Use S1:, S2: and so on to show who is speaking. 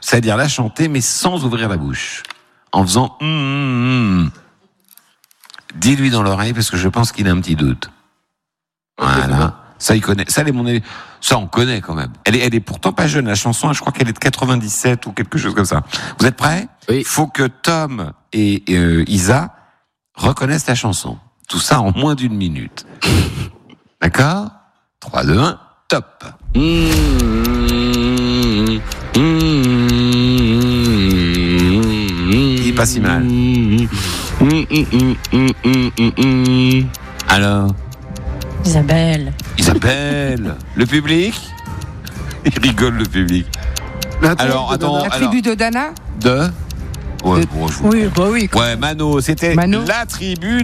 S1: C'est-à-dire la chanter, mais sans ouvrir la bouche. En faisant Dis-lui dans l'oreille, parce que je pense qu'il a un petit doute. Voilà. Ça, il connaît. Ça, on connaît quand même. Elle est pourtant pas jeune. La chanson, je crois qu'elle est de 97 ou quelque chose comme ça. Vous êtes prêts?
S2: Oui.
S1: Il faut que Tom et Isa reconnaissent la chanson. Tout ça en moins d'1 minute. D'accord? 3, 2, 1, top. Il est pas si mal. Alors?
S3: Isabelle.
S1: Le public? Il rigole, le public. Alors, attends.
S4: La tribu de Dana?
S1: Ouais, bon,
S3: Oui, bah oui.
S1: Ouais, Mano, c'était
S4: Mano.
S1: la tribu